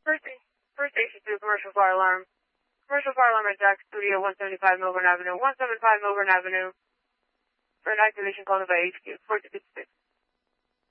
First station to commercial fire alarm. Commercial fire alarm at Jack Studio 175 Melbourne Avenue, 175 Melbourne Avenue. For an activation call by HQ 4256.